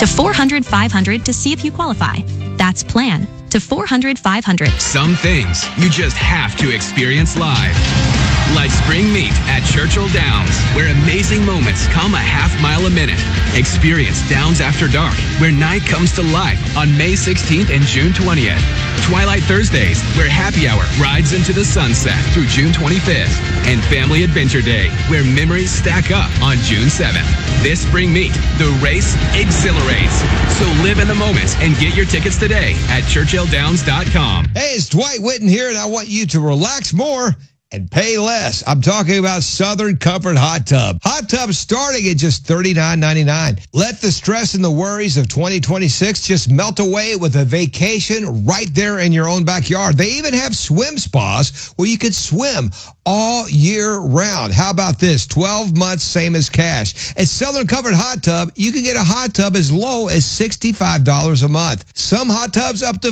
to 400-500 to see if you qualify. That's PLAN to 400-500. Some things you just have to experience live. Like spring meet at Churchill Downs, where amazing moments come a half mile a minute. Experience Downs After Dark, where night comes to life on May 16th and June 20th. Twilight Thursdays, where happy hour rides into the sunset through June 25th. And Family Adventure Day, where memories stack up on June 7th. This spring meet, the race exhilarates. So live in the moment and get your tickets today at ChurchillDowns.com. Hey, it's Dwight Whitten here, and I want you to relax more and pay less. I'm talking about Southern Comfort Hot Tub. Hot tubs starting at just $39.99. Let the stress and the worries of 2026 just melt away with a vacation right there in your own backyard. They even have swim spas where you could swim all year round. How about this? 12 months, same as cash. At Southern Comfort Hot Tub, you can get a hot tub as low as $65 a month. Some hot tubs up to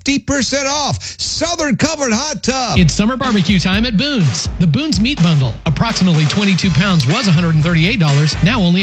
50% off. Southern Comfort Hot Tub. It's summer barbecue time at Boone's. The Boone's Meat Bundle, approximately 22 pounds, was $138, now only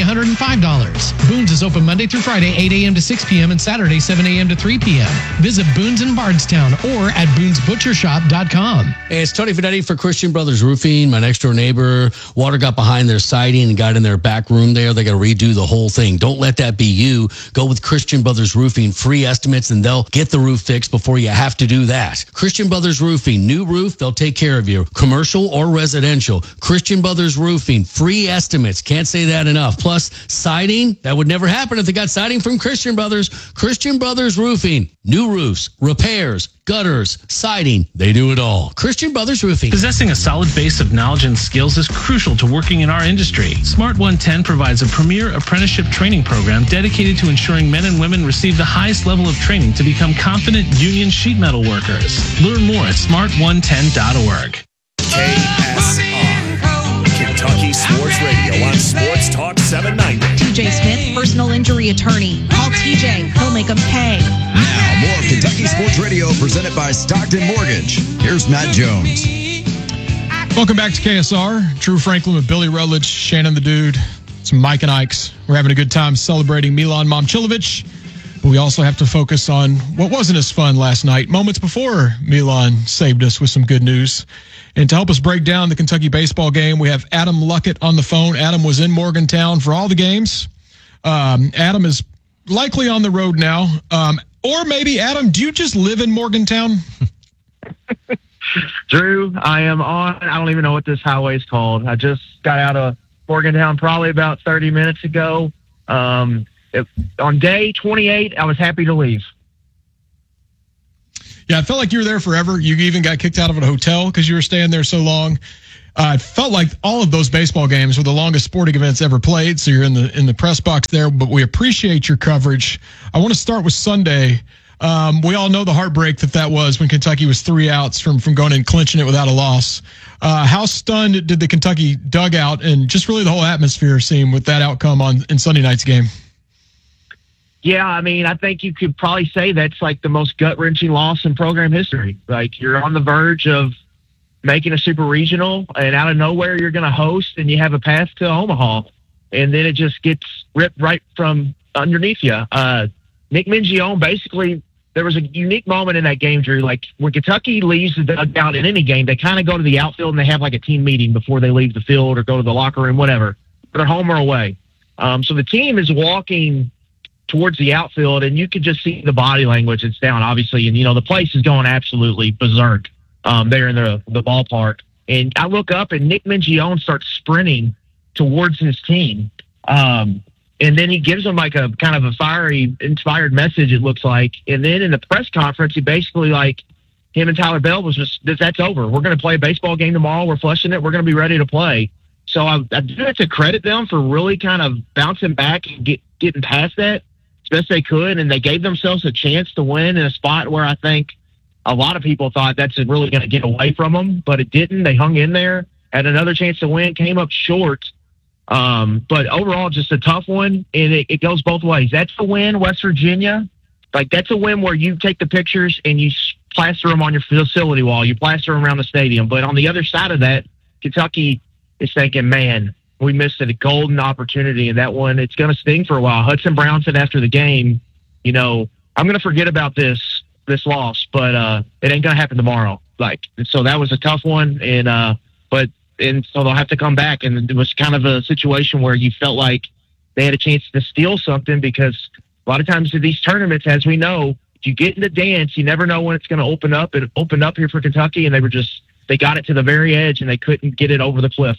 $105. Boone's is open Monday through Friday, 8 a.m. to 6 p.m. and Saturday, 7 a.m. to 3 p.m. Visit Boone's in Bardstown or at Boone'sButcherShop.com. Hey, it's Tony Finetti for Christian Brothers Roofing. My next door neighbor, water got behind their siding and got in their back room there. They got to redo the whole thing. Don't let that be you. Go with Christian Brothers Roofing. Free estimates and they'll get the roof fixed before you have to do that. Christian Brothers Roofing. New roof, they'll take care of you. Commercial or residential. Christian Brothers Roofing. Free estimates. Can't say that enough. Plus, siding. That would never happen if they got siding from Christian Brothers. Christian Brothers Roofing. New roofs, repairs, gutters, siding. They do it all. Christian Brothers Roofing. Possessing a solid base of knowledge and skills is crucial to working in our industry. Smart 110 provides a premier apprenticeship training program dedicated to ensuring men and women receive the highest level of training to become confident union sheet metal workers. Learn more at smart110.org. KSR, Kentucky Sports Radio on Sports Talk 790. TJ Smith, personal injury attorney. Call TJ. He'll make them pay. Now, more of Kentucky Sports Radio presented by Stockton Mortgage. Here's Matt Jones. Welcome back to KSR. Drew Franklin with Billy Rutledge, Shannon the Dude, some Mike and Ikes. We're having a good time celebrating Milan Momcilovic, but we also have to focus on what wasn't as fun last night, moments before Milan saved us with some good news. And to help us break down the Kentucky baseball game, we have Adam Luckett on the phone. Adam was in Morgantown for all the games. Adam is likely on the road now. Or maybe, Adam, do you just live in Morgantown? Drew, I am on. I don't even know what this highway is called. I just got out of Morgantown probably about 30 minutes ago. On day 28, I was happy to leave. Yeah, I felt like you were there forever. You even got kicked out of a hotel because you were staying there so long. It felt like all of those baseball games were the longest sporting events ever played, so you're in the press box there, but we appreciate your coverage. I want to start with Sunday. We all know the heartbreak that was when Kentucky was 3 outs from going and clinching it without a loss. How stunned did the Kentucky dugout and just really the whole atmosphere seem with that outcome in Sunday night's game? Yeah, I mean, I think you could probably say that's like the most gut-wrenching loss in program history. Like, you're on the verge of making a super regional, and out of nowhere you're going to host, and you have a path to Omaha, and then it just gets ripped right from underneath you. Nick Mingione, basically, there was a unique moment in that game, Drew. Like, when Kentucky leaves the dugout in any game, they kind of go to the outfield and they have like a team meeting before they leave the field or go to the locker room, whatever. They're home or away. So the team is walking towards the outfield, and you could just see the body language. It's down, obviously, and, the place is going absolutely berserk there in the ballpark. And I look up, and Nick Mingione starts sprinting towards his team. And then he gives them like a kind of a fiery, inspired message, it looks like. And then in the press conference, he basically, like, him and Tyler Bell was just, that's over. We're going to play a baseball game tomorrow. We're flushing it. We're going to be ready to play. So I do have to credit them for really kind of bouncing back and getting past that as best they could. And they gave themselves a chance to win in a spot where I think a lot of people thought that's really going to get away from them, but it didn't. They hung in there, had another chance to win, came up short. But overall, just a tough one, and it goes both ways. That's a win, West Virginia. Like, that's a win where you take the pictures and you plaster them on your facility wall. You plaster them around the stadium. But on the other side of that, Kentucky is thinking, man, we missed a golden opportunity, and that one, it's going to sting for a while. Hudson Brown said after the game, I'm going to forget about this loss, but it ain't going to happen tomorrow. So that was a tough one, and so they'll have to come back. And it was kind of a situation where you felt like they had a chance to steal something, because a lot of times in these tournaments, as we know, if you get in the dance, you never know when it's going to open up. It opened up here for Kentucky, and they got it to the very edge, and they couldn't get it over the cliff.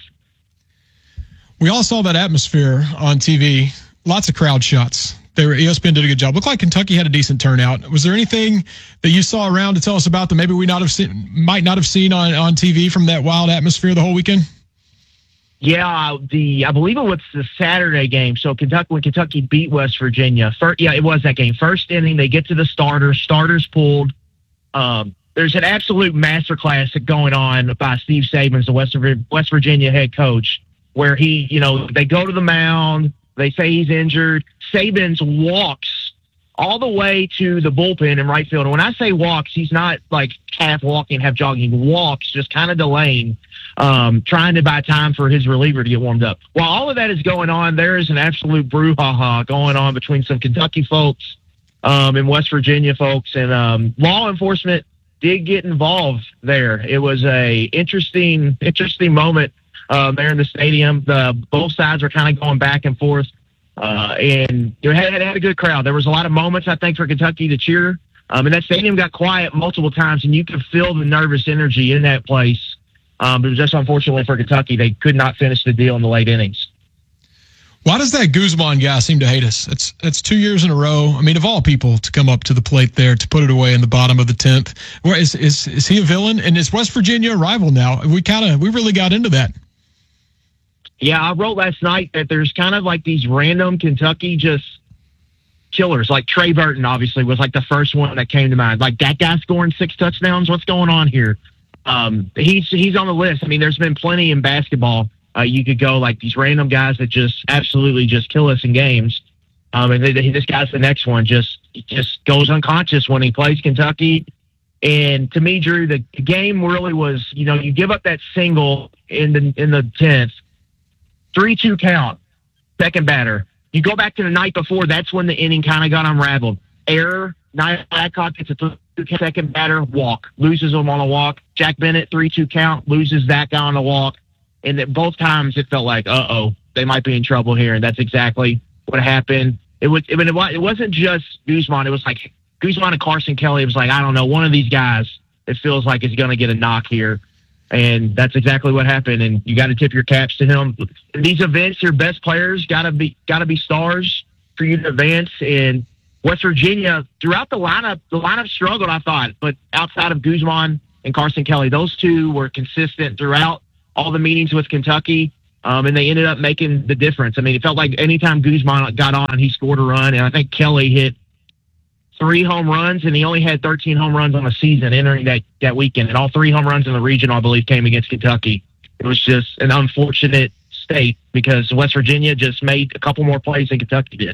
We all saw that atmosphere on TV. Lots of crowd shots. ESPN did a good job. Looked like Kentucky had a decent turnout. Was there anything that you saw around to tell us about that maybe we might not have seen on TV from that wild atmosphere the whole weekend? Yeah, I believe it was the Saturday game. So when Kentucky beat West Virginia, it was that game. First inning, they get to the starters pulled. There's an absolute masterclass going on by Steve Sabins, the West Virginia head coach, where they go to the mound. They say he's injured. Sabins walks all the way to the bullpen in right field. And when I say walks, he's not like half walking, half jogging. He walks, just kind of delaying, trying to buy time for his reliever to get warmed up. While all of that is going on, there is an absolute brouhaha going on between some Kentucky folks and West Virginia folks. And law enforcement did get involved there. It was a interesting moment there in the stadium. Both sides were kind of going back and forth, and you had a good crowd. There was a lot of moments, I think, for Kentucky to cheer, and that stadium got quiet multiple times, and you could feel the nervous energy in that place. It was just unfortunately for Kentucky, they could not finish the deal in the late innings. Why does that Guzman guy seem to hate us? It's 2 years in a row. I mean, of all people to come up to the plate there to put it away in the bottom of the 10th. Is he a villain? And is West Virginia a rival now? We really got into that. Yeah, I wrote last night that there's kind of like these random Kentucky just killers. Like Trey Burton, obviously, was like the first one that came to mind. Like, that guy scoring 6 touchdowns. What's going on here? He's on the list. I mean, there's been plenty in basketball. You could go like these random guys that just absolutely just kill us in games. And this guy's the next one. Just goes unconscious when he plays Kentucky. And to me, Drew, the game really was, you give up that single in the 10th. 3-2 count, second batter. You go back to the night before, that's when the inning kind of got unraveled. Error, Nia Blackhawk gets a 3-2 second batter, walk, loses him on a walk. Jack Bennett, 3-2 count, loses that guy on a walk. And at both times it felt like, they might be in trouble here. And that's exactly what happened. It wasn't just Guzman. It was like Guzman and Carson Kelly. It was like, I don't know, one of these guys, it feels like is going to get a knock here. And that's exactly what happened. And you got to tip your caps to him. In these events, your best players got to be stars for you to advance. And West Virginia, throughout the lineup struggled, I thought. But outside of Guzman and Carson Kelly, those two were consistent throughout all the meetings with Kentucky. And they ended up making the difference. I mean, it felt like anytime Guzman got on, he scored a run. And I think Kelly hit 3 home runs, and he only had 13 home runs on the season entering that weekend. And all 3 home runs in the region, I believe, came against Kentucky. It was just an unfortunate state because West Virginia just made a couple more plays than Kentucky did.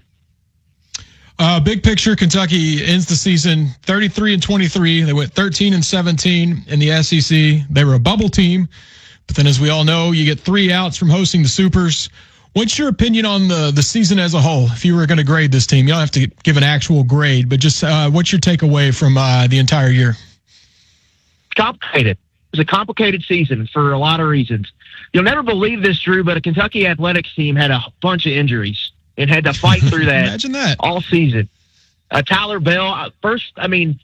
Big picture, Kentucky ends the season 33-23. They went 13-17 in the SEC. They were a bubble team. But then, as we all know, you get 3 outs from hosting the Supers. What's your opinion on the season as a whole? If you were going to grade this team, you don't have to give an actual grade, but just what's your takeaway from the entire year? Complicated. It was a complicated season for a lot of reasons. You'll never believe this, Drew, but a Kentucky athletics team had a bunch of injuries and had to fight through that, Imagine that all season. Tyler Bell, I think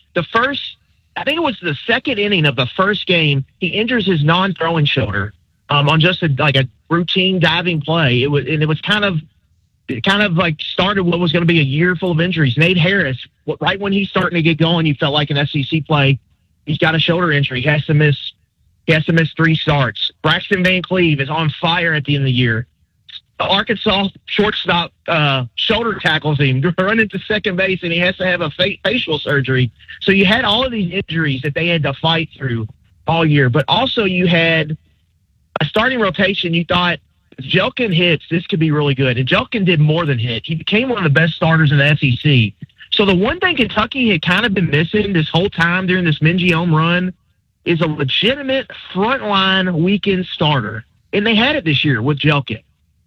it was the second inning of the first game, he injures his non-throwing shoulder on just a routine diving play. It was kind of like started what was going to be a year full of injuries. Nate Harris, right when he's starting to get going, you felt like an SEC play. He's got a shoulder injury. He has to miss 3 starts. Braxton Van Cleve is on fire at the end of the year. The Arkansas shortstop shoulder tackles him, running to second base, and he has to have a facial surgery. So you had all of these injuries that they had to fight through all year. But also you had a starting rotation. You thought, if Jelkin hits, this could be really good. And Jelkin did more than hit. He became one of the best starters in the SEC. So the one thing Kentucky had kind of been missing this whole time during this Minji home run is a legitimate frontline weekend starter. And they had it this year with Jelkin.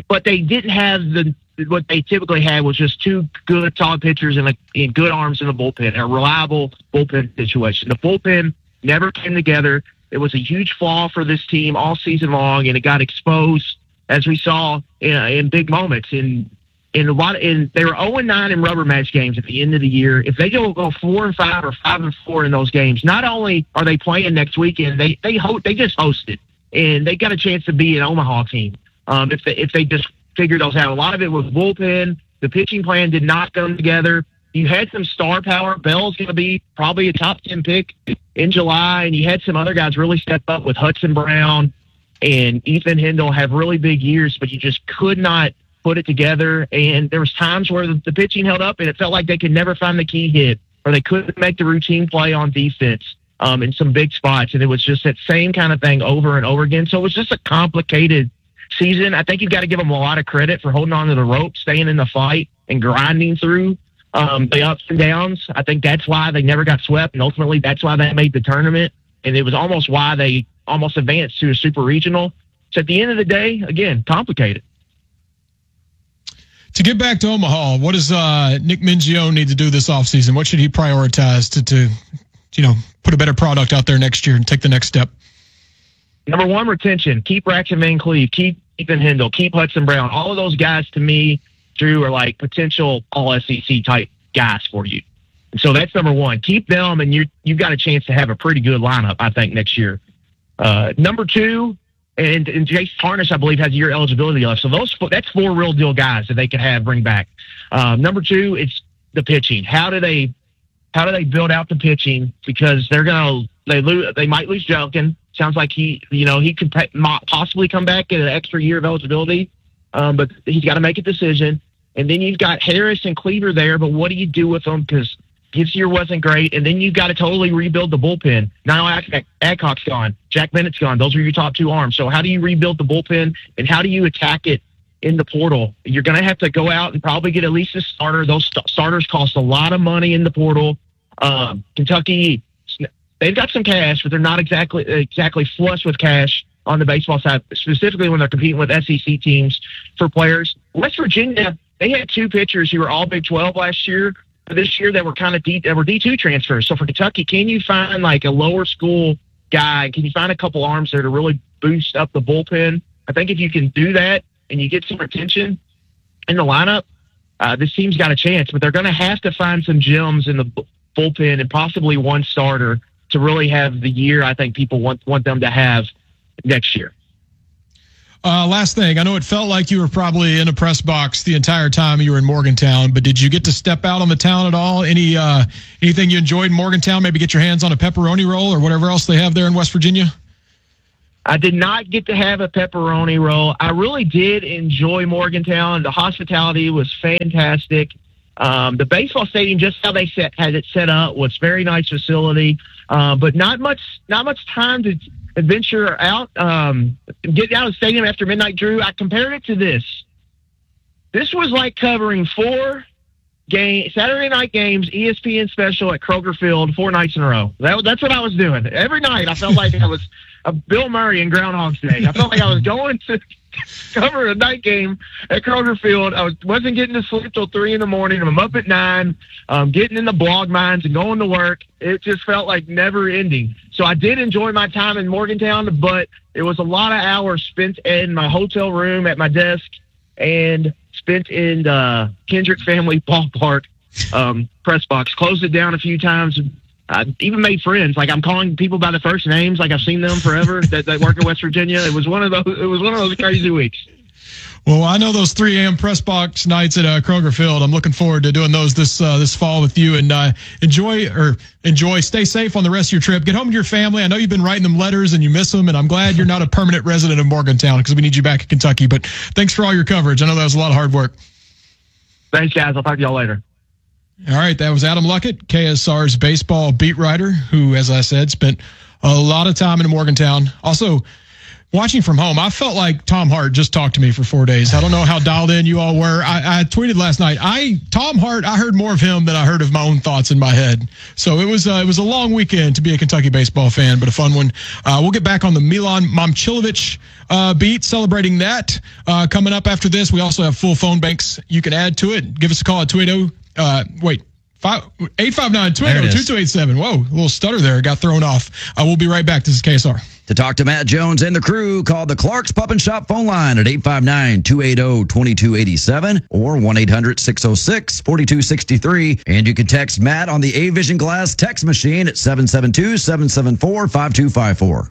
but they didn't have what they typically had was just two good, solid pitchers and good arms in the bullpen, a reliable bullpen situation. The bullpen never came together. It was a huge flaw for this team all season long, and it got exposed, as we saw in big moments. They were 0-9 in rubber match games at the end of the year. If they go 4-5 or 5-4 in those games, not only are they playing next weekend, they just hosted, and they got a chance to be an Omaha team if they just figure those out. A lot of it was bullpen. The pitching plan did not come together. You had some star power. Bell's going to be probably a top 10 pick in July, and you had some other guys really step up with Hudson Brown and Ethan Hindle have really big years, but you just could not put it together. And there was times where the pitching held up, and it felt like they could never find the key hit, or they couldn't make the routine play on defense in some big spots. And it was just that same kind of thing over and over again. So it was just a complicated season. I think you've got to give them a lot of credit for holding on to the rope, staying in the fight, and grinding through the ups and downs. I think that's why they never got swept, and ultimately that's why they made the tournament, and it was almost why they almost advanced to a super regional. So at the end of the day, again, complicated. To get back to Omaha, what does Nick Mingione need to do this offseason? What should he prioritize to put a better product out there next year and take the next step? Number one, retention. Keep Braxton Van Cleve. Keep Ethan Hindle. Keep Hudson Brown. All of those guys, to me, Drew, are like potential all-SEC type guys for you. And so that's number one. Keep them, and you've got a chance to have a pretty good lineup, I think, next year. Number two, and Jason Harnish, I believe, has a year eligibility left. So that's four real deal guys that they could bring back. Number two, it's the pitching. How do they build out the pitching? Because they might lose Jelkin. Sounds like he could possibly come back at an extra year of eligibility, but he's got to make a decision. And then you've got Harris and Cleaver there, but what do you do with them? Because his year wasn't great. And then you've got to totally rebuild the bullpen. Now Adcock's gone. Jack Bennett's gone. Those are your top two arms. So how do you rebuild the bullpen, and how do you attack it in the portal? You're going to have to go out and probably get at least a starter. Those starters cost a lot of money in the portal. Kentucky, they've got some cash, but they're not exactly flush with cash on the baseball side, specifically when they're competing with SEC teams for players. West Virginia, they had two pitchers who were all Big 12 last year. This year, they were kind of D2 transfers. So for Kentucky, can you find like a lower school guy? Can you find a couple arms there to really boost up the bullpen? I think if you can do that and you get some retention in the lineup, this team's got a chance. But they're going to have to find some gems in the bullpen and possibly one starter to really have the year I think people want them to have next year. Last thing, I know it felt like you were probably in a press box the entire time you were in Morgantown, but did you get to step out on the town at all? Anything you enjoyed in Morgantown? Maybe get your hands on a pepperoni roll or whatever else they have there in West Virginia? I did not get to have a pepperoni roll. I really did enjoy Morgantown. The hospitality was fantastic. The baseball stadium, just how they had it set up, was very nice facility, but not much time to adventure out, get out of the stadium after midnight, Drew. I compared it to this. This was like covering 4 Saturday night games, ESPN special at Kroger Field 4 nights in a row. That's what I was doing. Every night I felt like I was a Bill Murray in Groundhog's Day. I felt like I was going to cover a night game at Kroger Field. I wasn't getting to sleep till 3 in the morning. I'm up at 9, getting in the blog mines and going to work. It just felt like never ending. So I did enjoy my time in Morgantown, but it was a lot of hours spent in my hotel room at my desk and spent in Kendrick Family Ballpark press box. Closed it down a few times. I even made friends. Like, I'm calling people by their first names, like I've seen them forever that work in West Virginia. It was one of those crazy weeks. Well, I know those 3 a.m. press box nights at Kroger Field. I'm looking forward to doing those this fall with you, and enjoy. Stay safe on the rest of your trip. Get home to your family. I know you've been writing them letters and you miss them, and I'm glad you're not a permanent resident of Morgantown because we need you back in Kentucky. But thanks for all your coverage. I know that was a lot of hard work. Thanks, guys. I'll talk to y'all later. All right, that was Adam Luckett, KSR's baseball beat writer, who, as I said, spent a lot of time in Morgantown. Also, watching from home, I felt like Tom Hart just talked to me for 4 days. I don't know how dialed in you all were. I tweeted last night. Tom Hart, I heard more of him than I heard of my own thoughts in my head. So it was a long weekend to be a Kentucky baseball fan, but a fun one. We'll get back on the Milan Momcilovic beat, celebrating that. Coming up after this, we also have full phone banks you can add to it. Give us a call at 859-280-2287. Whoa, a little stutter there. Got thrown off. We'll be right back. This is KSR. To talk to Matt Jones and the crew, call the Clark's Pub and Shop phone line at 859-280-2287 or 1-800-606-4263. And you can text Matt on the A-Vision Glass text machine at 772-774-5254.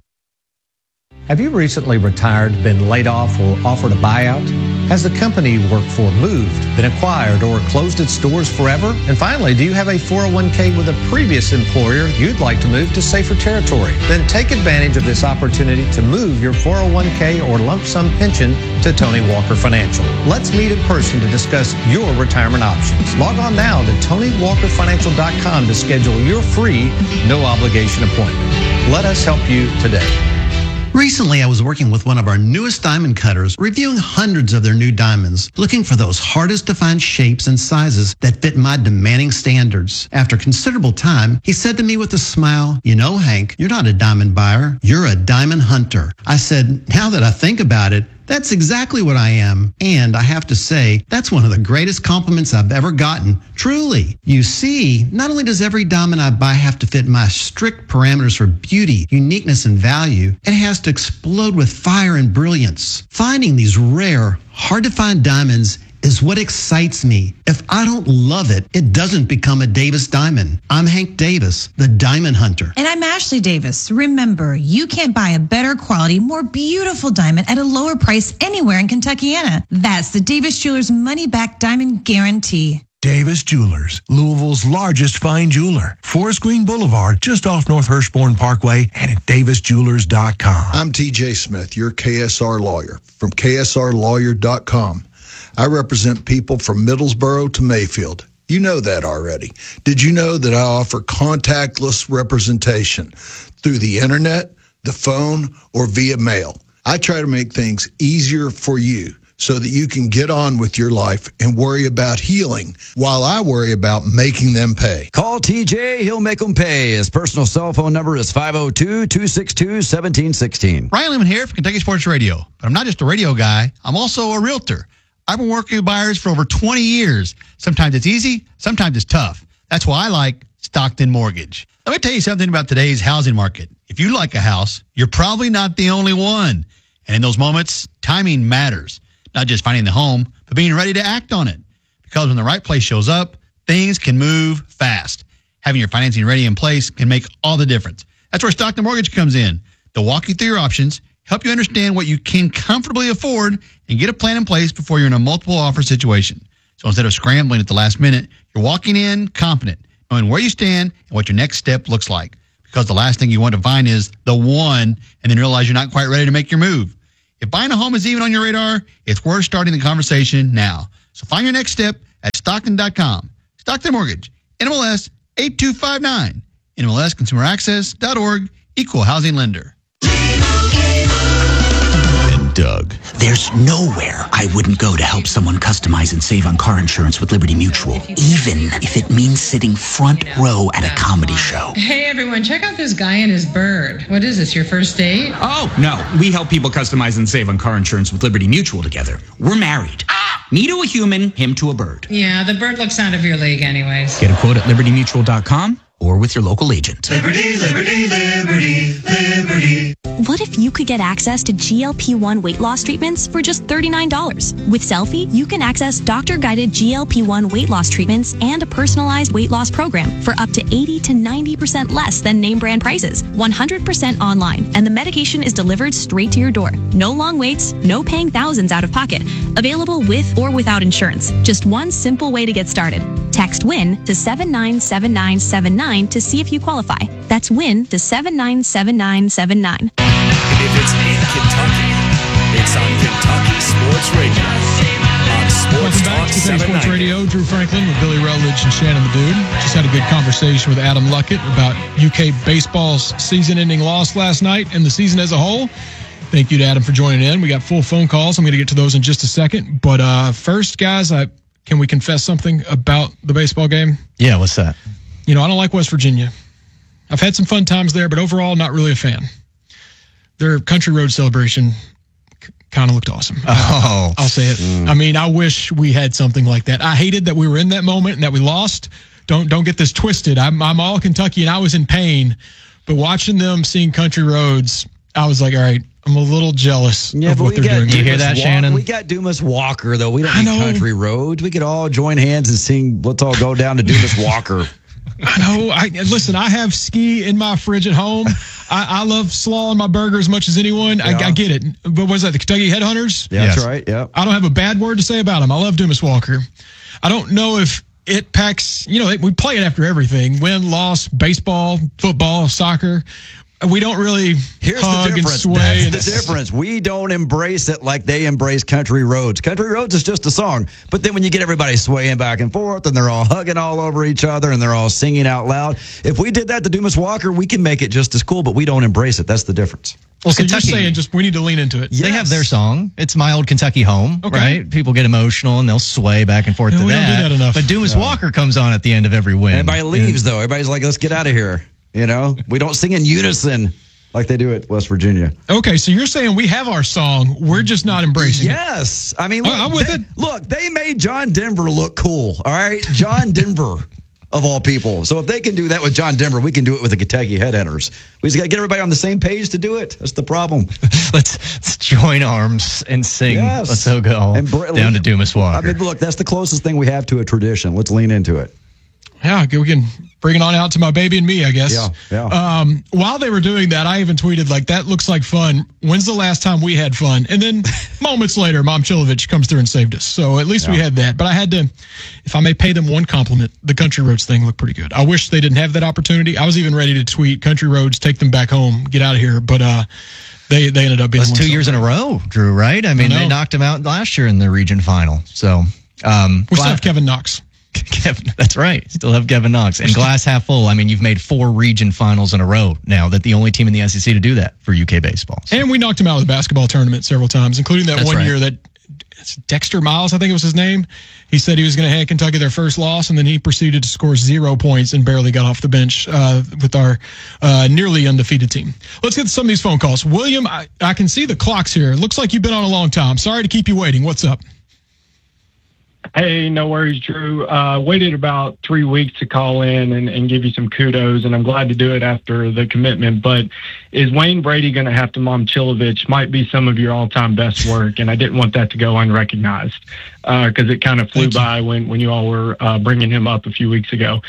Have you recently retired, been laid off, or offered a buyout? Has the company you work for moved, been acquired, or closed its doors forever? And finally, do you have a 401k with a previous employer you'd like to move to safer territory? Then take advantage of this opportunity to move your 401k or lump sum pension to Tony Walker Financial. Let's meet in person to discuss your retirement options. Log on now to TonyWalkerFinancial.com to schedule your free, no obligation appointment. Let us help you today. Recently, I was working with one of our newest diamond cutters, reviewing hundreds of their new diamonds, looking for those hardest to find shapes and sizes that fit my demanding standards. After considerable time, he said to me with a smile, "You know, Hank, you're not a diamond buyer, you're a diamond hunter." I said, "Now that I think about it, that's exactly what I am. And I have to say, that's one of the greatest compliments I've ever gotten. Truly. You see, not only does every diamond I buy have to fit my strict parameters for beauty, uniqueness, and value, it has to explode with fire and brilliance. Finding these rare, hard-to-find diamonds is what excites me. If I don't love it, it doesn't become a Davis diamond. I'm Hank Davis, the diamond hunter. And I'm Ashley Davis. Remember, you can't buy a better quality, more beautiful diamond at a lower price anywhere in Kentuckiana. That's the Davis Jewelers money-back diamond guarantee. Davis Jewelers, Louisville's largest fine jeweler. Forest Green Boulevard, just off North Hirschborn Parkway, and at davisjewelers.com. I'm TJ Smith, your KSR lawyer, from ksrlawyer.com. I represent people from Middlesboro to Mayfield. You know that already. Did you know that I offer contactless representation through the internet, the phone, or via mail? I try to make things easier for you so that you can get on with your life and worry about healing while I worry about making them pay. Call TJ, he'll make them pay. His personal cell phone number is 502-262-1716. Ryan Lehman here from Kentucky Sports Radio. But I'm not just a radio guy, I'm also a realtor. I've been working with buyers for over 20 years. Sometimes it's easy, sometimes it's tough. That's why I like Stockton Mortgage. Let me tell you something about today's housing market. If you like a house, you're probably not the only one. And in those moments, timing matters. Not just finding the home, but being ready to act on it. Because when the right place shows up, things can move fast. Having your financing ready in place can make all the difference. That's where Stockton Mortgage comes in. They'll walk you through your options, help you understand what you can comfortably afford, and get a plan in place before you're in a multiple offer situation. So instead of scrambling at the last minute, you're walking in confident, knowing where you stand and what your next step looks like. Because the last thing you want to find is the one, and then realize you're not quite ready to make your move. If buying a home is even on your radar, it's worth starting the conversation now. So find your next step at Stockton.com. Stockton Mortgage, NMLS 8259, NMLSConsumerAccess.org, Equal Housing Lender. Doug. There's nowhere I wouldn't go to help someone customize and save on car insurance with Liberty Mutual, even if it means sitting front row at a comedy show. Hey everyone, check out this guy and his bird. What is this, your first date? Oh, no. We help people customize and save on car insurance with Liberty Mutual together. We're married. Me to a human, him to a bird. Yeah, the bird looks out of your league anyways. Get a quote at libertymutual.com or with your local agent. Liberty, liberty, liberty, liberty. What if you could get access to GLP-1 weight loss treatments for just $39? With Selfie, you can access doctor-guided GLP-1 weight loss treatments and a personalized weight loss program for up to 80 to 90% less than name brand prices, 100% online, and the medication is delivered straight to your door. No long waits, no paying thousands out of pocket. Available with or without insurance. Just one simple way to get started. Text WIN to 797979 to see if you qualify. That's WIN to 797979. If it's in Kentucky, it's on Kentucky Sports Radio. On Sports Welcome back Talk to Kentucky Sports 790. Radio. Drew Franklin with Billy Rutledge and Shannon the Dude. Just had a good conversation with Adam Luckett about UK baseball's season-ending loss last night and the season as a whole. Thank you to Adam for joining in. We got full phone calls. I'm going to get to those in just a second. But first, guys, can we confess something about the baseball game? Yeah, what's that? I don't like West Virginia. I've had some fun times there, but overall, not really a fan. Their Country Road celebration kind of looked awesome. Oh. I'll say it. I mean, I wish we had something like that. I hated that we were in that moment and that we lost. Don't get this twisted. I'm all Kentucky, and I was in pain. But watching them sing Country Roads, I was like, all right, I'm a little jealous of what they're doing. You hear that, Shannon? We got Dumas Walker, though. We don't need Country Roads. We could all join hands and sing, let's all go down to Dumas Walker. I know. Listen, I have ski in my fridge at home. I love slaw on my burger as much as anyone. Yeah. I get it. But what was that, the Kentucky Headhunters? Yeah, that's right. Yeah. I don't have a bad word to say about them. I love Dumas Walker. I don't know if it packs, we play it after everything. Win, loss, baseball, football, soccer. We don't really hug and sway. That's the difference. We don't embrace it like they embrace Country Roads. Country Roads is just a song. But then when you get everybody swaying back and forth and they're all hugging all over each other and they're all singing out loud, if we did that to Dumas Walker, we can make it just as cool, but we don't embrace it. That's the difference. Well, so Kentucky, you're saying we need to lean into it. Yes. They have their song. It's My Old Kentucky Home, right? People get emotional and they'll sway back and forth to we that. Don't do that enough. But Dumas Walker comes on at the end of every win. Everybody leaves, though. Everybody's like, let's get out of here. We don't sing in unison like they do at West Virginia. Okay, so you're saying we have our song. We're just not embracing it. Yes. I mean, look, I'm with it. Look, they made John Denver look cool, all right? John Denver, of all people. So if they can do that with John Denver, we can do it with the Kentucky Headhunters. We just got to get everybody on the same page to do it. That's the problem. Let's join arms and sing. Yes. Let's all go down to Dumas Walker. I mean, look, that's the closest thing we have to a tradition. Let's lean into it. Yeah, we can bring it on out to my baby and me, I guess. Yeah. While they were doing that, I even tweeted, that looks like fun. When's the last time we had fun? And then moments later, Mom Chilovich comes through and saved us. So at least we had that. But I had to, if I may pay them one compliment, the Country Roads thing looked pretty good. I wish they didn't have that opportunity. I was even ready to tweet, Country Roads, take them back home, get out of here. But they ended up being. That's 2 years in a row, Drew, right? I mean, they knocked them out last year in the region final. So we still have Kevin Knox. That's right. Still have Kevin Knox. And glass half full. I mean, you've made 4 region finals in a row now. That the only team in the SEC to do that for UK baseball. So. And we knocked him out of the basketball tournament several times, including that year that Dexter Miles, I think it was his name. He said he was going to hand Kentucky their first loss, and then he proceeded to score 0 points and barely got off the bench with our nearly undefeated team. Let's get to some of these phone calls. William, I can see the clocks here. It looks like you've been on a long time. Sorry to keep you waiting. What's up? Hey, no worries, Drew. Waited about 3 weeks to call in and give you some kudos, and I'm glad to do it after the commitment. But is Wayne Brady going to have to Mom Chilovich? Might be some of your all-time best work, and I didn't want that to go unrecognized because it kind of flew by when you all were bringing him up a few weeks ago.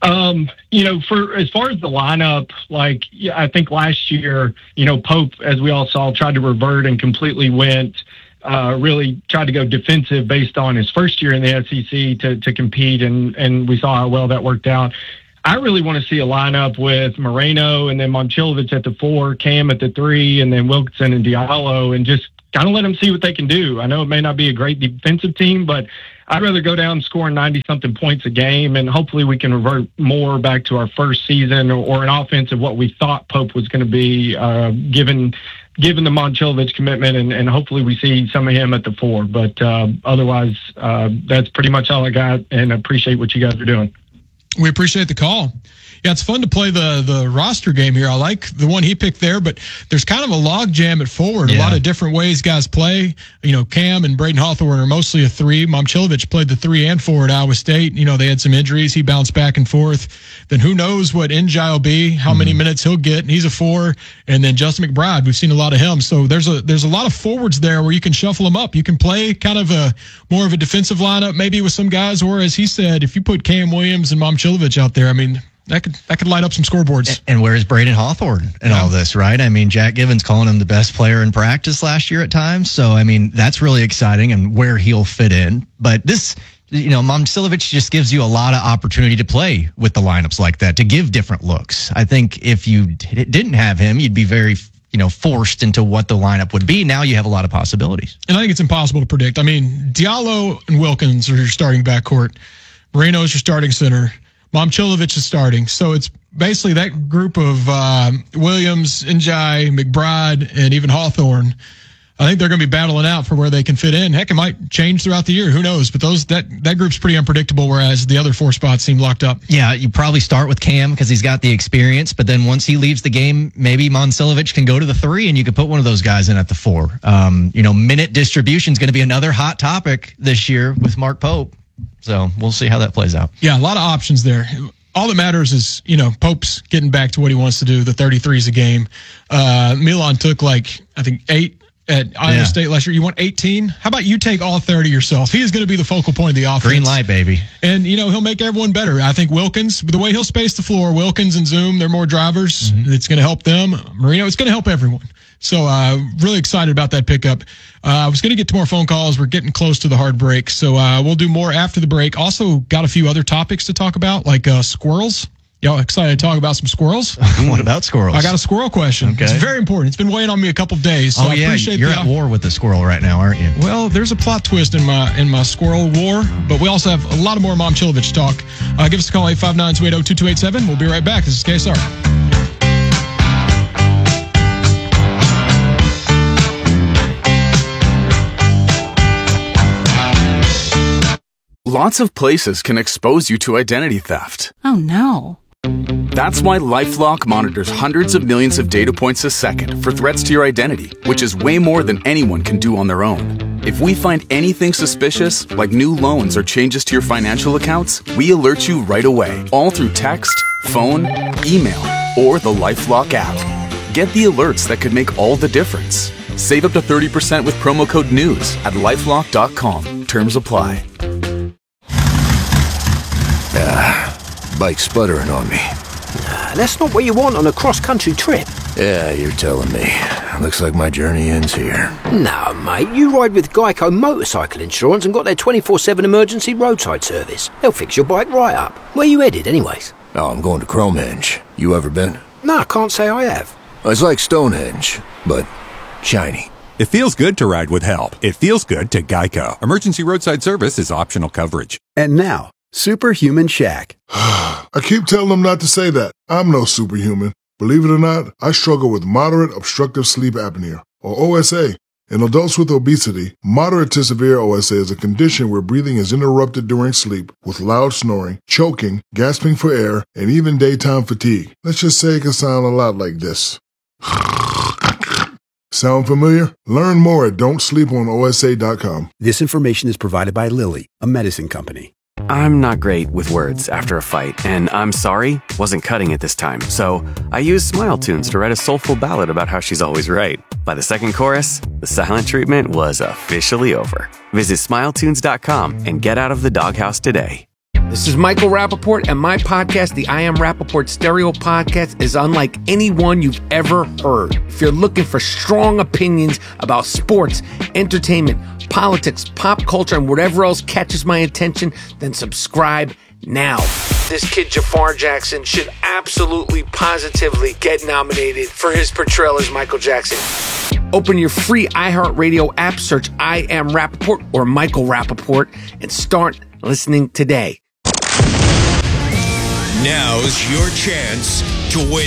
For as far as the lineup, I think last year, Pope, as we all saw, tried to revert and completely went. Really tried to go defensive based on his first year in the SEC to compete, and we saw how well that worked out. I really want to see a lineup with Moreno and then Momcilovic at the 4, Cam at the 3, and then Wilkinson and Diallo, and just kind of let them see what they can do. I know it may not be a great defensive team, but I'd rather go down scoring 90-something points a game, and hopefully we can revert more back to our first season or an offense of what we thought Pope was going to be, given the Momcilovic commitment, and hopefully we see some of him at the 4. But otherwise, that's pretty much all I got, and I appreciate what you guys are doing. We appreciate the call. Yeah, it's fun to play the roster game here. I like the one he picked there, but there's kind of a log jam at forward. A lot of different ways guys play. Cam and Braden Hawthorne are mostly a 3. Momcilovic played the 3 and 4 at Iowa State. They had some injuries. He bounced back and forth. Then who knows what Njai will be, how many minutes he'll get. And he's a 4. And then Justin McBride, we've seen a lot of him. So there's a lot of forwards there where you can shuffle them up. You can play kind of more of a defensive lineup, maybe with some guys, or as he said, if you put Cam Williams and Momcilovic out there, I mean, that could light up some scoreboards. And where's Braden Hawthorne in all this, right? I mean, Jack Givens calling him the best player in practice last year at times. So, I mean, that's really exciting and where he'll fit in. But this, Momcilovic just gives you a lot of opportunity to play with the lineups like that, to give different looks. I think if you didn't have him, you'd be very forced into what the lineup would be. Now you have a lot of possibilities. And I think it's impossible to predict. I mean, Diallo and Wilkins are your starting backcourt. Moreno's your starting center. Momcilovic is starting. So it's basically that group of Williams, Njai, McBride, and even Hawthorne, I think they're going to be battling out for where they can fit in. Heck, it might change throughout the year. Who knows? But that group's pretty unpredictable, whereas the other 4 spots seem locked up. Yeah, you probably start with Cam because he's got the experience, but then once he leaves the game, maybe Momcilovic can go to the 3 and you could put one of those guys in at the 4. Minute distribution is going to be another hot topic this year with Mark Pope. So we'll see how that plays out. Yeah, a lot of options there. All that matters is, Pope's getting back to what he wants to do, the 33s a game. Milan took I think 8 at Iowa State last year. You want 18? How about you take all 30 yourself? He is going to be the focal point of the offense. Green light, baby. And, he'll make everyone better. I think Wilkins, the way he'll space the floor, Wilkins and Zoom, they're more drivers. Mm-hmm. It's going to help them. Marino, it's going to help everyone. So really excited about that pickup. I was going to get to more phone calls. We're getting close to the hard break. So we'll do more after the break. Also got a few other topics to talk about, like squirrels. Y'all excited to talk about some squirrels? What about squirrels? I got a squirrel question. Okay. It's very important. It's been weighing on me a couple of days. So I appreciate you're at war with the squirrel right now, aren't you? Well, there's a plot twist in my squirrel war, but we also have a lot of more Momcilovic talk. Give us a call, 859-280-2287. We'll be right back. This is KSR. Lots of places can expose you to identity theft. Oh, no. That's why LifeLock monitors hundreds of millions of data points a second for threats to your identity, which is way more than anyone can do on their own. If we find anything suspicious, like new loans or changes to your financial accounts, we alert you right away, all through text, phone, email, or the LifeLock app. Get the alerts that could make all the difference. Save up to 30% with promo code NEWS at LifeLock.com. Terms apply. Bike sputtering on me. That's not what you want on a cross-country trip. Yeah, you're telling me. Looks like my journey ends here. No, mate, you ride with Geico Motorcycle Insurance and got their 24/7 emergency roadside service. They'll fix your bike right up. Where you headed, anyways? Oh, I'm going to Cromehenge. You ever been? No, I can't say I have. It's like Stonehenge, but shiny. It feels good to ride with help. It feels good to Geico. Emergency roadside service is optional coverage. And now, Superhuman Shaq. I keep telling them not to say that. I'm no superhuman. Believe it or not, I struggle with moderate obstructive sleep apnea, or OSA. In adults with obesity, moderate to severe OSA is a condition where breathing is interrupted during sleep with loud snoring, choking, gasping for air, and even daytime fatigue. Let's just say it can sound a lot like this. Sound familiar? Learn more at don'tsleeponosa.com. This information is provided by Lilly, a medicine company. I'm not great with words after a fight, and I'm sorry wasn't cutting it this time, so I used Smile Tunes to write a soulful ballad about how she's always right. By the second chorus, the silent treatment was officially over. Visit SmileTunes.com and get out of the doghouse today. This is Michael Rappaport, and my podcast, the I Am Rappaport Stereo Podcast, is unlike any one you've ever heard. If you're looking for strong opinions about sports, entertainment, politics, pop culture, and whatever else catches my attention, then subscribe now. This kid, Jafar Jackson, should absolutely, positively get nominated for his portrayal as Michael Jackson. Open your free iHeartRadio app, search I Am Rappaport or Michael Rappaport, and start listening today. Now's your chance to win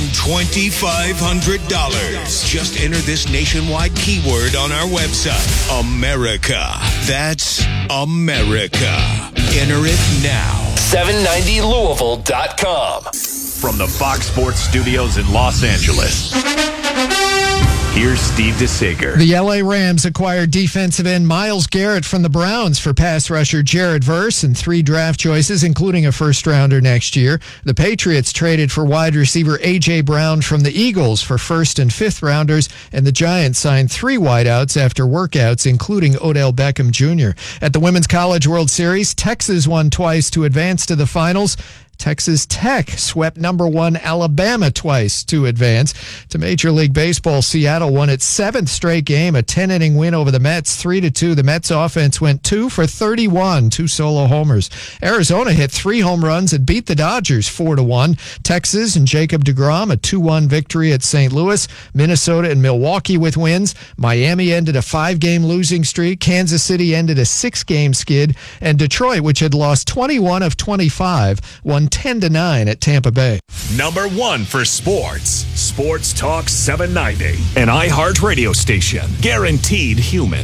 $2,500. Just enter this nationwide keyword on our website, America. That's America. Enter it now. 790Louisville.com. From the Fox Sports Studios in Los Angeles, here's Steve DeSager. The LA Rams acquired defensive end Myles Garrett from the Browns for pass rusher Jared Verse and 3 draft choices, including a first-rounder next year. The Patriots traded for wide receiver A.J. Brown from the Eagles for first- and fifth-rounders, and the Giants signed 3 wideouts after workouts, including Odell Beckham Jr. At the Women's College World Series, Texas won twice to advance to the finals. Texas Tech swept number 1 Alabama twice to advance. To Major League Baseball, Seattle won its 7th straight game, a 10-inning win over the Mets, 3-2. The Mets offense went 2 for 31, 2 solo homers. Arizona hit 3 home runs and beat the Dodgers 4-1. Texas and Jacob deGrom, a 2-1 victory at St. Louis. Minnesota and Milwaukee with wins. Miami ended a 5-game losing streak. Kansas City ended a 6-game skid. And Detroit, which had lost 21 of 25, won win 10-9 at Tampa Bay. Number 1 for sports. Sports Talk 790. An iHeart radio station. Guaranteed human.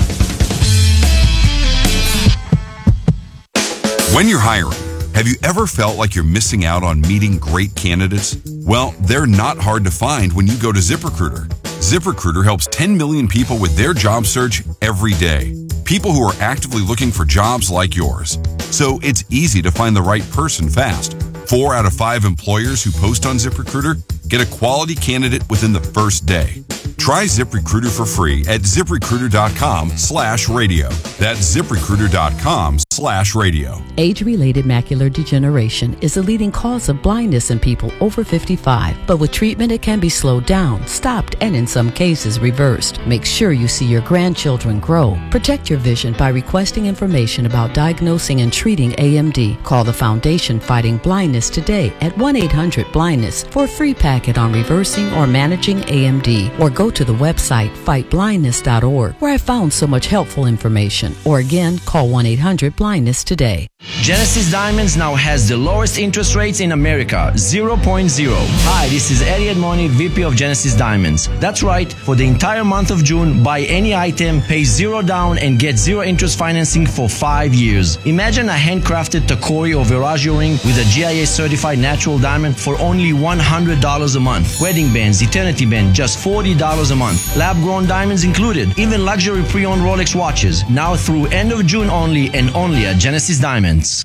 When you're hiring, have you ever felt like you're missing out on meeting great candidates? Well, they're not hard to find when you go to ZipRecruiter. ZipRecruiter helps 10 million people with their job search every day. People who are actively looking for jobs like yours. So it's easy to find the right person fast. 4 out of 5 employers who post on ZipRecruiter get a quality candidate within the first day. Try ZipRecruiter for free at ZipRecruiter.com/radio. That's ZipRecruiter.com/radio. Age-related macular degeneration is a leading cause of blindness in people over 55. But with treatment, it can be slowed down, stopped, and in some cases reversed. Make sure you see your grandchildren grow. Protect your vision by requesting information about diagnosing and treating AMD. Call the Foundation Fighting Blindness today at 1-800-BLINDNESS for a free packet on reversing or managing AMD. Or go to the website fightblindness.org, where I found so much helpful information. Or again, call 1-800-BLINDNESS today. Genesis Diamonds now has the lowest interest rates in America, 0.0. Hi, this is Eddie Edmoni, VP of Genesis Diamonds. That's right, for the entire month of June, buy any item, pay $0 down, and get 0 interest financing for 5 years. Imagine a handcrafted Tacori or Veragio ring with a GIA certified natural diamond for only $100 a month. Wedding bands, eternity band, just $40 a month. Lab-grown diamonds included. Even luxury pre-owned Rolex watches. Now through end of June only, and only at Genesis Diamonds.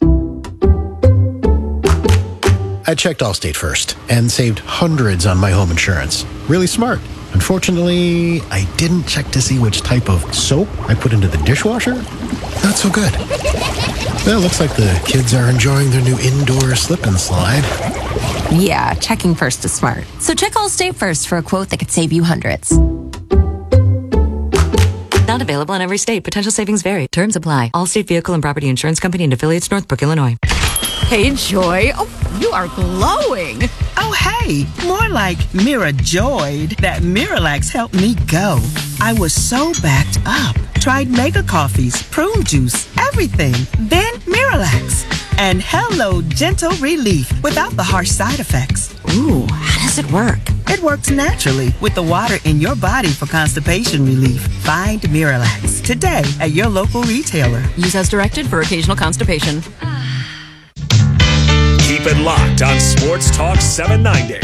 I checked Allstate first and saved hundreds on my home insurance. Really smart. Unfortunately, I didn't check to see which type of soap I put into the dishwasher. Not so good. Well, it looks like the kids are enjoying their new indoor slip and slide. Yeah, checking first is smart. So check Allstate first for a quote that could save you hundreds. Not available in every state. Potential savings vary. Terms apply. Allstate Vehicle and Property Insurance Company and affiliates, Northbrook, Illinois. Hey, Joy. Oh, you are glowing. Oh, hey. More like Mira joyed that Miralax helped me go. I was so backed up. Tried mega coffees, prune juice, everything. Then Miralax. And hello, gentle relief without the harsh side effects. Ooh, how does it work? It works naturally with the water in your body for constipation relief. Find Miralax today at your local retailer. Use as directed for occasional constipation. Keep it locked on Sports Talk 790.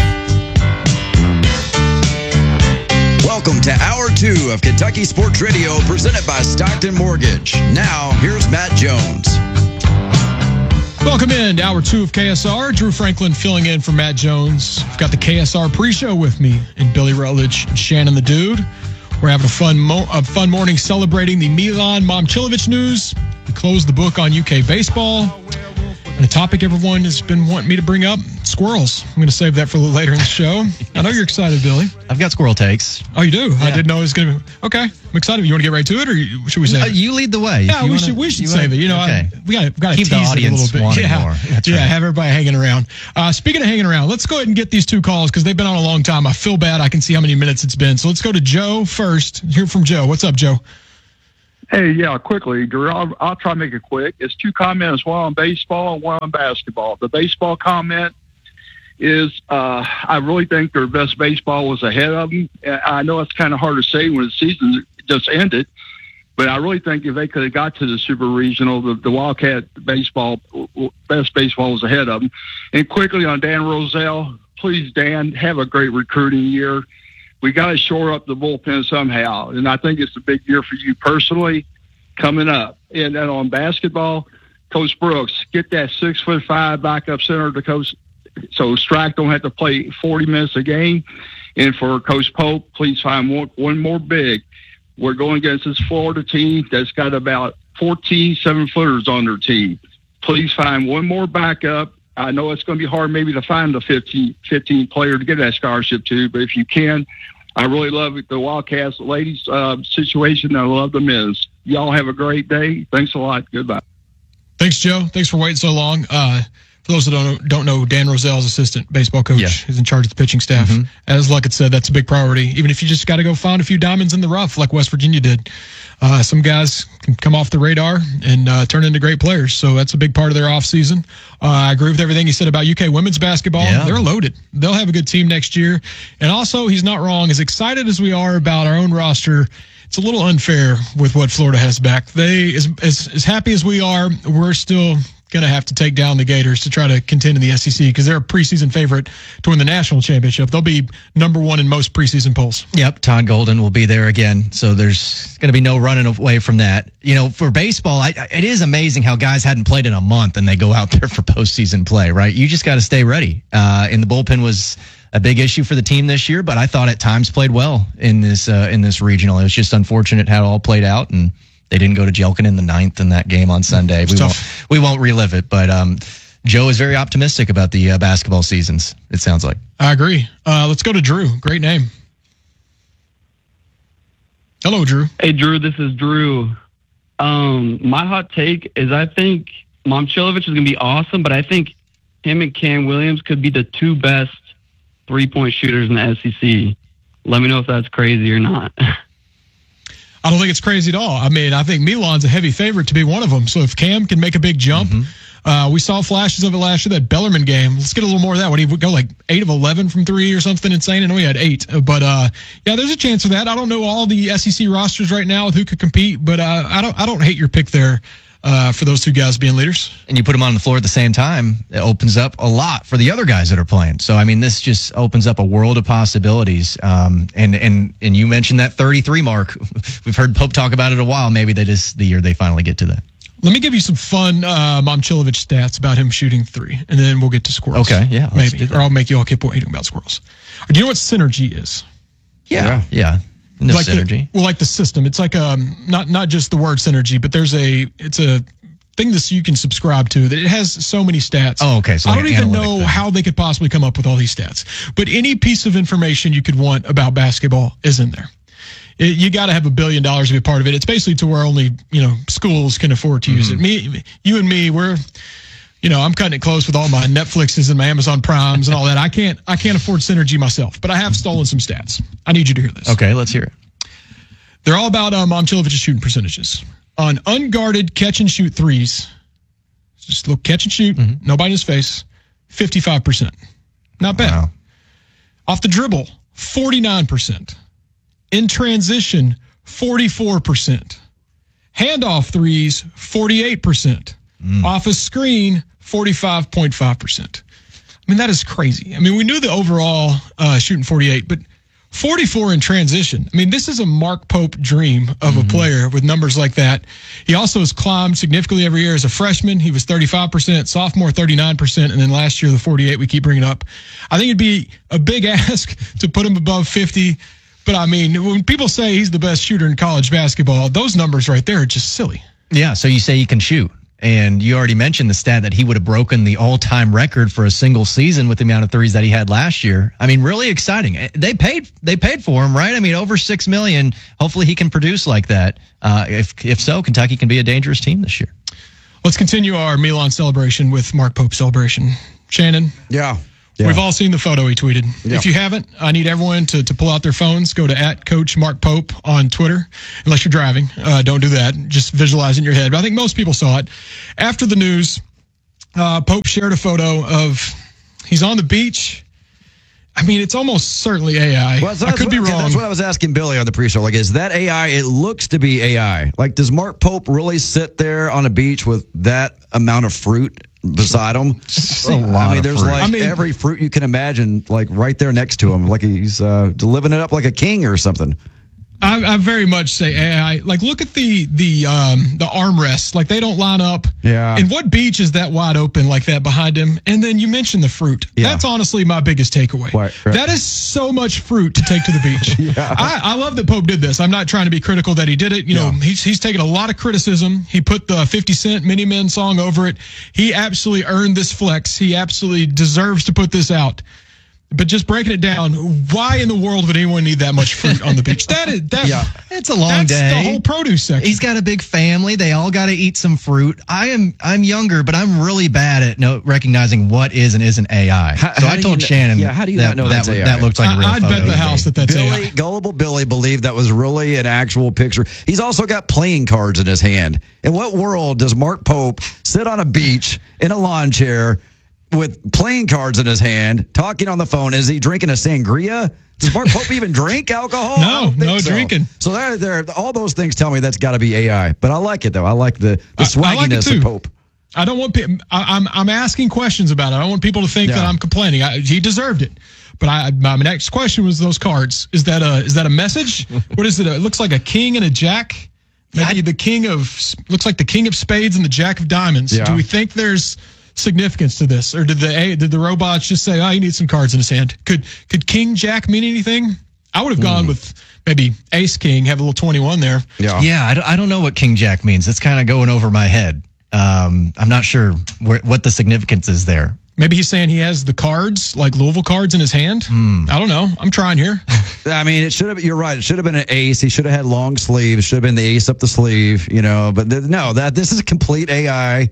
Welcome to Hour 2 of Kentucky Sports Radio, presented by Stockton Mortgage. Now, here's Matt Jones. Welcome in to Hour 2 of KSR. Drew Franklin filling in for Matt Jones. I've got the KSR pre-show with me, and Billy Rutledge and Shannon the Dude. We're having a fun morning celebrating the Milan Momcilovic news. We closed the book on UK baseball. And a topic everyone has been wanting me to bring up, squirrels. I'm going to save that for a little later in the show. I know you're excited, Billy. I've got squirrel takes. Oh, you do? Yeah. I didn't know it was going to be. Okay. I'm excited. You want to get right to it, or should we save it? You lead the way. Yeah, we should save it. You know, okay. We got to keep tease the audience it a little bit. wanting more. That's right. Have everybody hanging around. Speaking of hanging around, let's go ahead and get these two calls because they've been on a long time. I feel bad. I can see how many minutes it's been. So let's go to Joe first. Hear from Joe. What's up, Joe? Hey, yeah, quickly, Drew. I'll try to make it quick. It's 2 comments, one on baseball and one on basketball. The baseball comment is I really think their best baseball was ahead of them. I know it's kind of hard to say when the season just ended, but I really think if they could have got to the Super Regional, the Wildcat baseball, best baseball was ahead of them. And quickly on Dan Roselle, please, Dan, have a great recruiting year. We got to shore up the bullpen somehow, and I think it's a big year for you personally coming up. And then on basketball, Coach Brooks, get that 6'5" backup center to Coach, so Strack don't have to play 40 minutes a game. And for Coach Pope, please find one more big. We're going against this Florida team that's got about 14 7-footers on their team. Please find one more backup. I know it's going to be hard maybe to find the 15 player to get that scholarship to, but if you can, I really love the Wildcats ladies situation. I love the men's. Y'all have a great day. Thanks a lot. Goodbye. Thanks, Joe. Thanks for waiting so long. For those that don't know, Dan Rozell's assistant baseball coach is in charge of the pitching staff. As Luckett said, that's a big priority. Even if you just got to go find a few diamonds in the rough like West Virginia did. Some guys can come off the radar and turn into great players. So that's a big part of their offseason. I agree with everything he said about UK women's basketball. Yeah. They're loaded. They'll have a good team next year. And also, he's not wrong. As excited as we are about our own roster, it's a little unfair with what Florida has back. They, as happy as we are, we're still going to have to take down the Gators to try to contend in the SEC because they're a preseason favorite to win the national championship. They'll be number one in most preseason polls. Yep, Todd Golden will be there again, so there's going to be no running away from that. You know, for baseball, it is amazing how guys hadn't played in a month and they go out there for postseason play, right? You just got to stay ready. And the bullpen was a big issue for the team this year, but I thought at times played well in this regional. It was just unfortunate how it all played out, and they didn't go to Jelkin in the ninth in that game on Sunday. We won't relive it, but Joe is very optimistic about the basketball seasons, it sounds like. I agree. Let's go to Drew. Great name. Hello, Drew. Hey, Drew. This is Drew. My hot take is I think Momcilovic is going to be awesome, but I think him and Cam Williams could be the two best three-point shooters in the SEC. Let me know if that's crazy or not. I don't think it's crazy at all. I mean, I think Milan's a heavy favorite to be one of them. So if Cam can make a big jump, we saw flashes of it last year, that Bellarmine game. Let's get a little more of that. What, he would go like 8 of 11 from 3 or something insane? I know he had 8. But, yeah, there's a chance for that. I don't know all the SEC rosters right now with who could compete, but I don't hate your pick there. For those two guys being leaders. And you put them on the floor at the same time, it opens up a lot for the other guys that are playing. So, I mean, this just opens up a world of possibilities. And you mentioned that 33 mark. We've heard Pope talk about it a while. Maybe that is the year they finally get to that. Let me give you some fun Momcilovic stats about him shooting 3, and then we'll get to squirrels. Okay, yeah. Maybe. Or I'll make you all keep waiting about squirrels. Do you know what synergy is? Yeah. No like synergy. Like the system. It's like not just the word synergy, but it's a thing that you can subscribe to that it has so many stats. Oh, okay. So I don't even know how they could possibly come up with all these stats. But any piece of information you could want about basketball is in there. You got to have $1 billion to be a part of it. It's basically to where only schools can afford to use it. You and me, we're. I'm cutting it close with all my Netflixes and my Amazon Primes and all that. I can't afford synergy myself, but I have stolen some stats. I need you to hear this. Okay, let's hear it. They're all about Momcilovic's shooting percentages. On unguarded catch and shoot threes, just a little catch and shoot, nobody in his face, 55%. Not bad. Wow. Off the dribble, 49%. In transition, 44%. Handoff threes, 48%. Off a screen, 45.5%. I mean, that is crazy. I mean, we knew the overall shooting 48, but 44 in transition. I mean, this is a Mark Pope dream of a player with numbers like that. He also has climbed significantly every year. As a freshman, he was 35%, sophomore 39%, and then last year the 48 we keep bringing up. I think it'd be a big ask to put him above 50, but I mean, when people say he's the best shooter in college basketball, those numbers right there are just silly. Yeah, so you say he can shoot. And you already mentioned the stat that he would have broken the all-time record for a single season with the amount of threes that he had last year. I mean, really exciting. They paid for him, right? I mean, over $6 million. Hopefully he can produce like that. If so, Kentucky can be a dangerous team this year. Let's continue our Milan celebration with Mark Pope celebration. Shannon? Yeah. We've all seen the photo he tweeted. Yeah. If you haven't, I need everyone to pull out their phones, go to @CoachMarkPope on Twitter. Unless you're driving, don't do that. Just visualize in your head. But I think most people saw it. After the news, Pope shared a photo of he's on the beach. I mean, it's almost certainly AI. Well, I could be wrong. That's what I was asking Billy on the pre-show. Like, is that AI? It looks to be AI. Like, does Mark Pope really sit there on a beach with that amount of fruit beside him? There's every fruit you can imagine, like right there next to him, like he's living it up like a king or something. I very much say AI. Like, look at the armrests. Like, they don't line up. Yeah. And what beach is that wide open like that behind him? And then you mentioned the fruit. Yeah. That's honestly my biggest takeaway. Right. That is so much fruit to take to the beach. Yeah. I love that Pope did this. I'm not trying to be critical that he did it. You know, he's taken a lot of criticism. He put the 50 Cent Mini Men song over it. He absolutely earned this flex. He absolutely deserves to put this out. But just breaking it down, why in the world would anyone need that much fruit on the beach? It's a long day. That's the whole produce section. He's got a big family. They all got to eat some fruit. I'm younger, but I'm really bad at recognizing what is and isn't AI. So I told Shannon. How do you not know that's AI? That looked like a real I'd photo. bet the house that's AI. Gullible Billy believed that was really an actual picture. He's also got playing cards in his hand. In what world does Mark Pope sit on a beach in a lawn chair with playing cards in his hand, talking on the phone? Is he drinking a sangria? Does Mark Pope even drink alcohol? No drinking. So there, all those things tell me that's got to be AI. But I like it though. I like the swagginess of Pope. I don't want. I'm asking questions about it. I don't want people to think that I'm complaining. He deserved it. But my next question was those cards. Is that a message? What is it? It looks like a king and a jack. Maybe looks like the king of spades and the jack of diamonds. Yeah. Do we think there's significance to this, or did the robots just say, "Oh, you need some cards in his hand"? Could King Jack mean anything? I would have gone with maybe Ace King, have a little 21 there. Yeah. I don't know what King Jack means. It's kind of going over my head. I'm not sure what the significance is there. Maybe he's saying he has the cards, like Louisville cards, in his hand. I don't know. I'm trying here. I mean, it should have. You're right. It should have been an ace. He should have had long sleeves. It should have been the ace up the sleeve. But this is complete AI.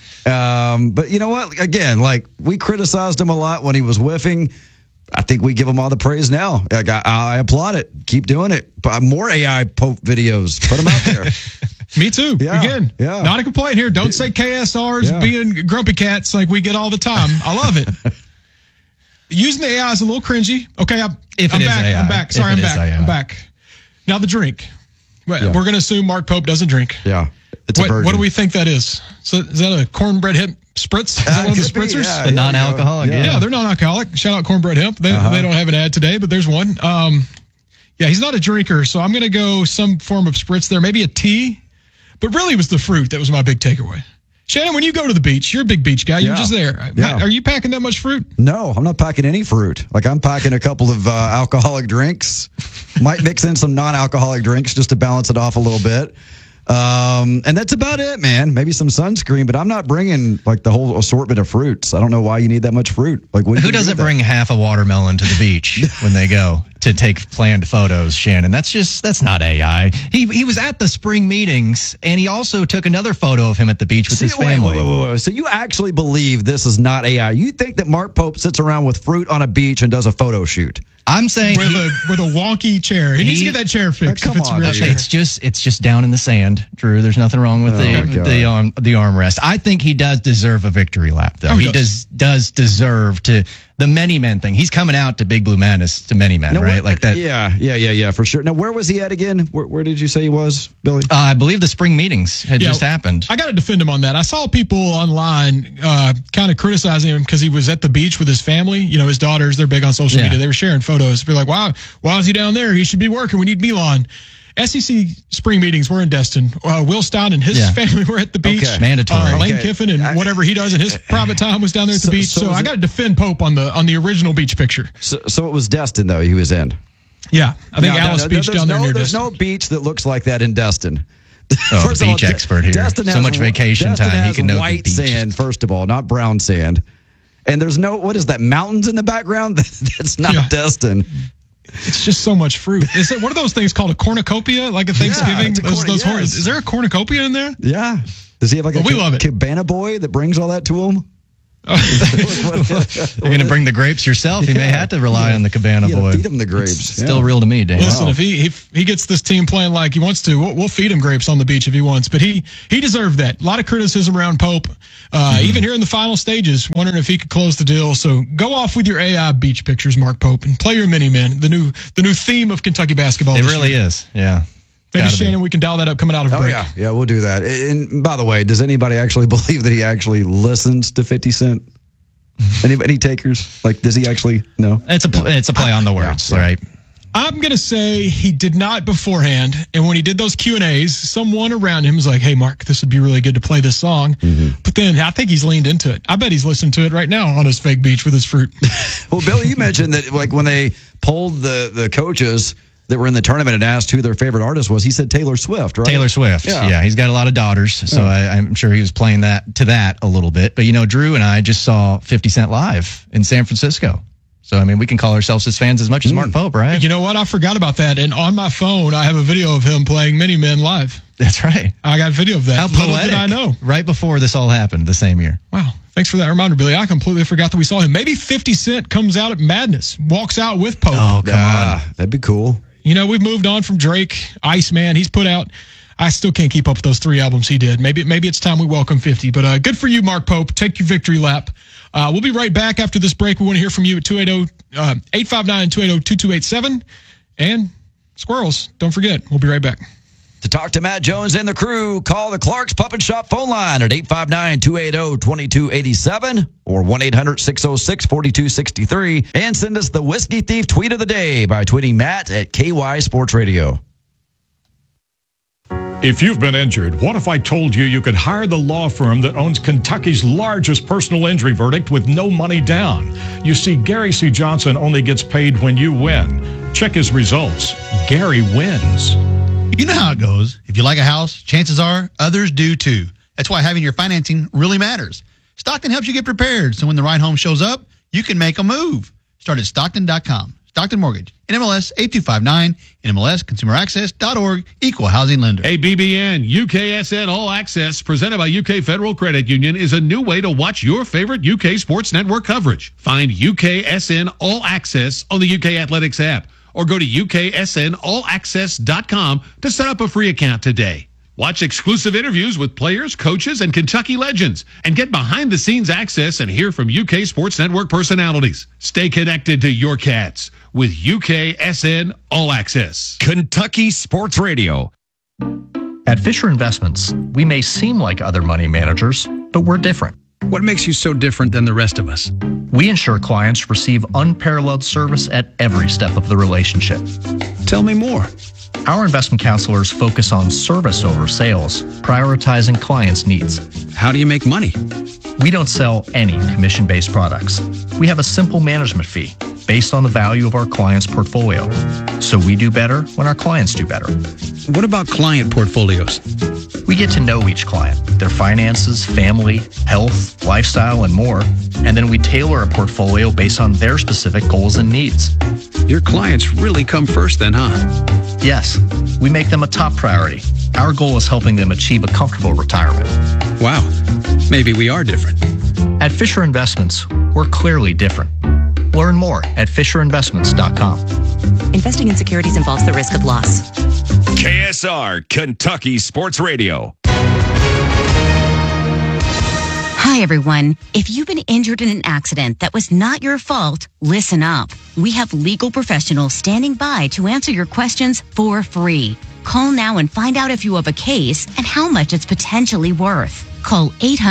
But you know what? Again, like we criticized him a lot when he was whiffing. I think we give him all the praise now. Like, I applaud it. Keep doing it. But more AI Pope videos. Put them out there. Me too. Yeah, Again, not a complaint here. Don't say KSRs being grumpy cats like we get all the time. I love it. Using the AI is a little cringy. Okay, I'm back. Sorry, I'm back. Now the drink. We're going to assume Mark Pope doesn't drink. Yeah. What do we think that is? So is that a cornbread hemp spritz? Is that one of the spritzers? The non-alcoholic. Yeah, they're non-alcoholic. Shout out cornbread hemp. They don't have an ad today, but there's one. He's not a drinker, so I'm going to go some form of spritz there. Maybe a tea. But really, it was the fruit that was my big takeaway. Shannon, when you go to the beach, you're a big beach guy. You're just there. Yeah. Are you packing that much fruit? No, I'm not packing any fruit. Like, I'm packing a couple of alcoholic drinks. Might mix in some non-alcoholic drinks just to balance it off a little bit. And that's about it, man. Maybe some sunscreen, but I'm not bringing like the whole assortment of fruits. I don't know why you need that much fruit. Like, who doesn't bring half a watermelon to the beach when they go to take planned photos, Shannon? That's not AI. He was at the spring meetings, and he also took another photo of him at the beach with his family. Wait. So you actually believe this is not AI? You think that Mark Pope sits around with fruit on a beach and does a photo shoot? I'm saying with a wonky chair. He needs to get that chair fixed. Come on, it's just down in the sand, Drew. There's nothing wrong with the armrest. I think he does deserve a victory lap, though. He does deserve to the Many Men thing. He's coming out to Big Blue Madness to Many Men, right? Like that. Yeah, for sure. Now, where was he at again? Where did you say he was, Billy? I believe the spring meetings had just happened. I got to defend him on that. I saw people online kind of criticizing him because he was at the beach with his family. His daughters, they're big on social media. They were sharing photos. Be like, wow, why is he down there? He should be working. We need Milan. SEC spring meetings were in Destin. Will Stein and his family were at the beach. Okay. Mandatory. Lane Kiffin and whatever he does in his private time was down there at the beach. So I got to defend Pope on the original beach picture. So it was Destin, though, he was in. Yeah, I think Alice Beach down there near There's Destin. no beach that looks like that in Destin. First beach expert here. So much vacation time. He can know white sand, first of all, not brown sand. And there's what is that, mountains in the background? That's not Destin. It's just so much fruit. Is it one of those things called a cornucopia, like a Thanksgiving? Is there a cornucopia in there? Yeah. Does he have like a cabana boy that brings all that to him? You're going to bring the grapes yourself? You may have to rely on the cabana boy. Feed him the grapes. It's still real to me, Dan. Listen, if he gets this team playing like he wants to, we'll feed him grapes on the beach if he wants. But he deserved that. A lot of criticism around Pope, even here in the final stages, wondering if he could close the deal. So go off with your AI beach pictures, Mark Pope, and play your mini men. The new theme of Kentucky basketball. It really is. Yeah. Maybe Shannon, we can dial that up coming out of break. Yeah, we'll do that. And by the way, does anybody actually believe that he actually listens to 50 Cent? Any takers? Like, does he actually? No. It's a play on the words, right? I'm gonna say he did not beforehand, and when he did those Q&As, someone around him was like, "Hey, Mark, this would be really good to play this song." But then I think he's leaned into it. I bet he's listening to it right now on his fake beach with his fruit. Well, Billy, you mentioned that like when they polled the coaches that were in the tournament and asked who their favorite artist was, he said Taylor Swift, right? Taylor Swift. Yeah, he's got a lot of daughters, so I'm sure he was playing that a little bit. But Drew and I just saw 50 Cent live in San Francisco. So, I mean, we can call ourselves his fans as much as Mark Pope, right? You know what? I forgot about that. And on my phone, I have a video of him playing Mini Men live. That's right. I got video of that. How poetic. I know. Right before this all happened the same year. Wow. Thanks for that reminder, Billy. I completely forgot that we saw him. Maybe 50 Cent comes out at Madness, walks out with Pope. Oh, come on. That'd be cool. You know, we've moved on from Drake, Iceman. He's put out, I still can't keep up with those 3 albums he did. Maybe it's time we welcome 50. But good for you, Mark Pope. Take your victory lap. We'll be right back after this break. We want to hear from you at 859-280-2287. And Squirrels, don't forget, we'll be right back. To talk to Matt Jones and the crew, call the Clark's Pup and Shop phone line at 859-280-2287 or 1-800-606-4263 and send us the Whiskey Thief tweet of the day by tweeting Matt at KY Sports Radio. If you've been injured, what if I told you you could hire the law firm that owns Kentucky's largest personal injury verdict with no money down? You see, Gary C. Johnson only gets paid when you win. Check his results. Gary wins. You know how it goes. If you like a house, chances are others do too. That's why having your financing really matters. Stockton helps you get prepared, so when the right home shows up, you can make a move. Start at Stockton.com. Stockton Mortgage, NMLS 8259, NMLSConsumerAccess.org, Equal Housing Lender. ABBN, UKSN All Access, presented by UK Federal Credit Union, is a new way to watch your favorite UK sports network coverage. Find UKSN All Access on the UK Athletics app, or go to UKSNAllAccess.com to set up a free account today. Watch exclusive interviews with players, coaches, and Kentucky legends, and get behind-the-scenes access and hear from UK Sports Network personalities. Stay connected to your Cats with UKSN All Access. Kentucky Sports Radio. At Fisher Investments, we may seem like other money managers, but we're different. What makes you so different than the rest of us? We ensure clients receive unparalleled service at every step of the relationship. Tell me more. Our investment counselors focus on service over sales, prioritizing clients' needs. How do you make money? We don't sell any commission-based products. We have a simple management fee based on the value of our client's portfolio. So we do better when our clients do better. What about client portfolios? We get to know each client, their finances, family, health, lifestyle, and more, and then we tailor a portfolio based on their specific goals and needs. Your clients really come first then, huh? Yes, we make them a top priority. Our goal is helping them achieve a comfortable retirement. Wow, maybe we are different. At Fisher Investments, we're clearly different. Learn more at FisherInvestments.com. Investing in securities involves the risk of loss. KSR, Kentucky Sports Radio. Hi, everyone. If you've been injured in an accident that was not your fault, listen up. We have legal professionals standing by to answer your questions for free. Call now and find out if you have a case and how much it's potentially worth. Call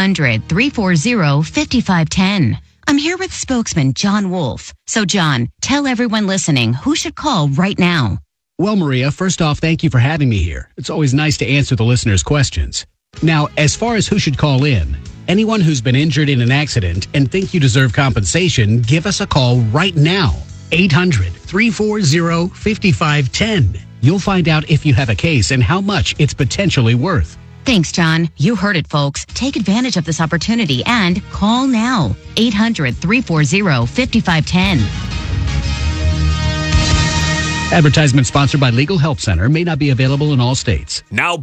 800-340-5510. I'm here with spokesman John Wolf. So, John, tell everyone listening who should call right now. Well, Maria, first off, thank you for having me here. It's always nice to answer the listeners' questions. Now, as far as who should call in, anyone who's been injured in an accident and think you deserve compensation, give us a call right now. 800-340-5510. You'll find out if you have a case and how much it's potentially worth. Thanks, John. You heard it, folks. Take advantage of this opportunity and call now. 800-340-5510. Advertisement sponsored by Legal Help Center, may not be available in all states. Now